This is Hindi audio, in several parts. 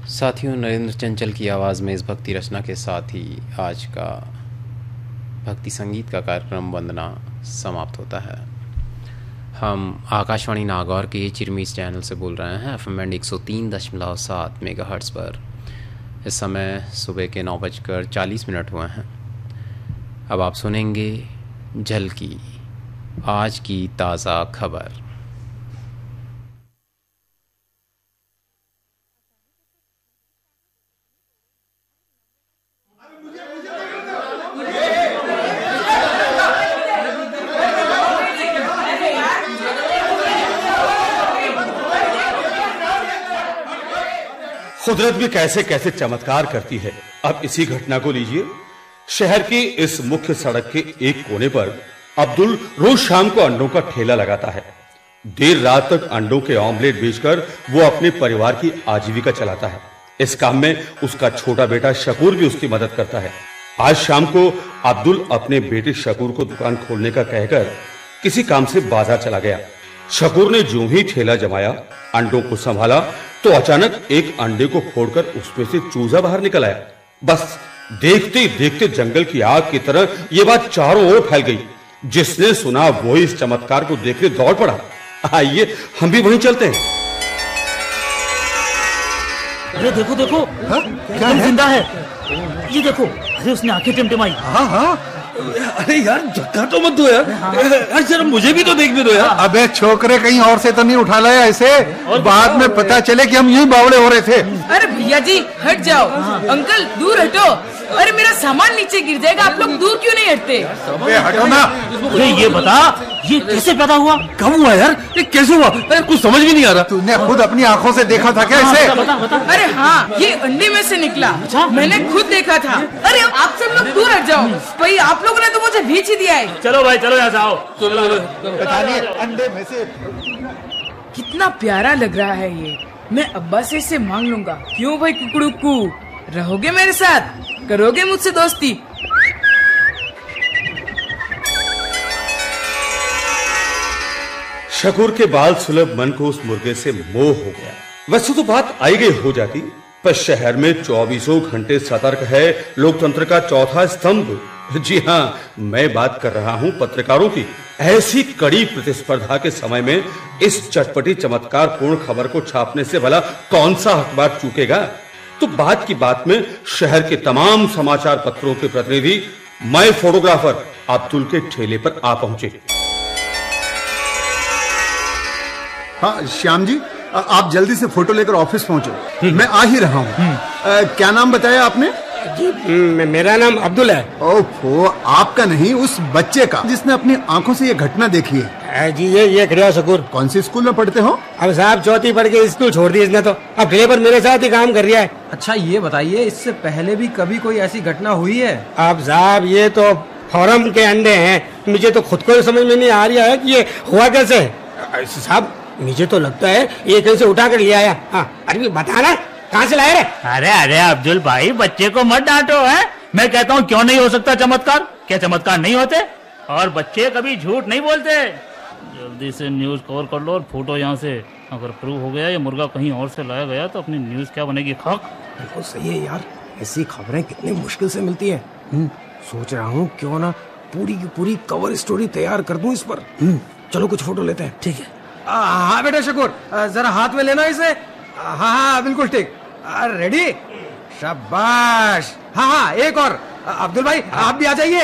साथियों, नरेंद्र चंचल की आवाज़ में इस भक्ति रचना के साथ ही आज का भक्ति संगीत का कार्यक्रम वंदना समाप्त होता है। हम आकाशवाणी नागौर के चिरमीस चैनल से बोल रहे हैं एफएम बैंड 103.7 मेगाहर्ट्ज़ पर। इस समय सुबह के 9:40 हुए हैं। अब आप सुनेंगे झलकी, आज की ताज़ा खबर। कुदरत भी कैसे कैसे चमत्कार करती है। अब इसी घटना को लीजिए। शहर की इस मुख्य सड़क के एक कोने पर अब्दुल रोज शाम को अंडों का ठेला लगाता है। देर रात तक अंडों के ऑमलेट बेचकर वो अपने परिवार की आजीविका चलाता है। इस काम में उसका छोटा बेटा शकूर भी उसकी मदद करता है। आज शाम को अब्दुल अपने बेटे शकूर को दुकान खोलने का कहकर किसी काम से बाजार चला गया। शकूर ने जो ही ठेला जमाया, अंडों को संभाला तो अचानक एक अंडे को फोड़कर उसमें से चूजा बाहर निकल आया। बस देखते ही देखते जंगल की आग की तरह यह बात चारों ओर फैल गई। जिसने सुना वो इस चमत्कार को देखने दौड़ पड़ा। आइए हम भी वहीं चलते हैं। अरे देखो देखो, क्या जिंदा है? ये देखो, अरे उसने आंखें टिमटिमाई। हाँ, अरे यार धक्का तो मत दो यार। यार जरा मुझे भी तो देखने दो यार। अबे छोकरे, कहीं और से तो नहीं उठा लाया ऐसे? बाद में पता चले कि हम यूं बावड़े हो रहे थे। अरे भैया जी हट जाओ। अंकल दूर हटो। अरे मेरा सामान नीचे गिर जाएगा, आप लोग दूर क्यों नहीं हटते? अबे हटो ना। अरे ये बता, ये कैसे पैदा हुआ? कब हुआ यार? ये कैसे हुआ? अरे कुछ समझ भी नहीं आ रहा। तूने खुद अपनी आंखों से देखा था क्या इसे? बता बता। अरे हाँ, ये अंडे में से निकला। मैंने खुद देखा था। अरे आप सब लोग दूर हट जाओ। भाई आप लोगों ने तो मुझे भेज ही दिया है। चलो भाई चलो, यहाँ से आओ। अंडे में से कितना प्यारा लग रहा है ये। मैं अब्बा से इसे मांग लूंगा। क्यों भाई कुकड़ुक्कू, रहोगे मेरे साथ? करोगे मुझसे दोस्ती? शकूर के बाल सुलभ मन को उस मुर्गे से मोह हो गया। वैसे तो बात आई गई हो जाती, पर शहर में 24 घंटे सतर्क है लोकतंत्र का चौथा स्तंभ। जी हाँ, मैं बात कर रहा हूं पत्रकारों की। ऐसी कड़ी प्रतिस्पर्धा के समय में इस चटपटी चमत्कार पूर्ण खबर को छापने से भला कौन सा अखबार चूकेगा? तो बात की बात में शहर के तमाम समाचार पत्रों के प्रतिनिधि मैं फोटोग्राफर अब्दुल के ठेले पर आ पहुंचे। हाँ श्याम जी, आप जल्दी से फोटो लेकर ऑफिस पहुंचो। मैं आ ही रहा हूँ। क्या नाम बताया आपने? जी मेरा नाम अब्दुल है। ओफो, आपका नहीं, उस बच्चे का जिसने अपनी आंखों से ये घटना देखी है। जी ये खड़िया शकूर। कौन सी स्कूल में पढ़ते हो? अब साहब चौथी पढ़ के स्कूल छोड़ दी इसने, तो अब ठेले पर मेरे साथ ही काम कर रहा है। अच्छा ये बताइए, इससे पहले भी कभी कोई ऐसी घटना हुई है? अब साहब ये तो फॉरम के अंडे हैं, मुझे तो खुद को समझ में नहीं आ रहा है कि ये हुआ कैसे। साहब मुझे तो लगता है ये कहीं से उठा कर ले आया। हाँ, अरे बताना कहाँ से लाए रे? अरे अब्दुल भाई, बच्चे को मत डांटो। है मैं कहता हूँ क्यों नहीं हो सकता चमत्कार? क्या चमत्कार नहीं होते? और बच्चे कभी झूठ नहीं बोलते। जल्दी से न्यूज कवर कर लो और फोटो यहाँ से। अगर प्रूव हो गया ये मुर्गा कहीं और से लाया गया तो अपनी न्यूज क्या बनेगी? खाक। बिल्कुल सही है यार, ऐसी खबरें कितनी मुश्किल से मिलती है। सोच रहा हूँ क्यों ना पूरी की पूरी कवर स्टोरी तैयार कर दूं इस पर। चलो कुछ फोटो लेते हैं। ठीक है। हाँ बेटा शकूर, जरा हाथ में लेना इसे। हाँ बिल्कुल ठीक। रेडी? शाबाश। हाँ एक और। अब्दुल भाई आप भी आ जाइए।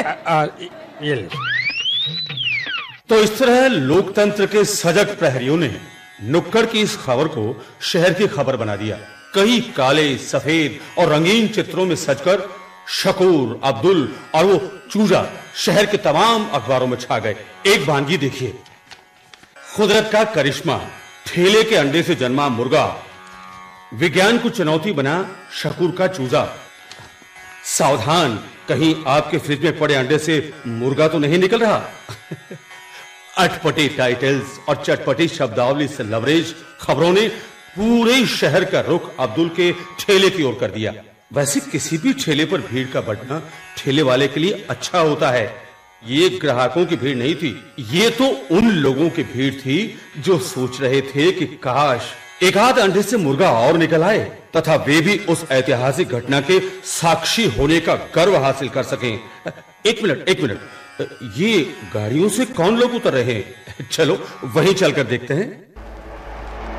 तो इस तरह लोकतंत्र के सजग प्रहरियों ने नुक्कड़ की इस खबर को शहर की खबर बना दिया। कई काले, सफेद और रंगीन चित्रों में सजकर शकूर, अब्दुल और वो चूजा शहर के तमाम अखबारों में छा गए। एक वानगी देखिए, कुदरत का करिश्मा, ठेले के अंडे से जन्मा मुर्गा, विज्ञान को चुनौती बना शकूर का चूजा। सावधान, कहीं आपके फ्रिज में पड़े अंडे से मुर्गा तो नहीं निकल रहा। अटपटे टाइटल्स और चटपटी शब्दावली से लवरेज खबरों ने पूरे शहर का रुख अब्दुल के ठेले की ओर कर दिया। वैसे किसी भी ठेले पर भीड़ का बढ़ना ठेले वाले के लिए अच्छा होता है। ये ग्राहकों की भीड़ नहीं थी, ये तो उन लोगों की भीड़ थी जो सोच रहे थे कि काश एक आध अंडे से मुर्गा और निकल आए तथा वे भी उस ऐतिहासिक घटना के साक्षी होने का गर्व हासिल कर सकें। एक मिनट, ये गाड़ियों से कौन लोग उतर रहे हैं? चलो वहीं चलकर देखते हैं।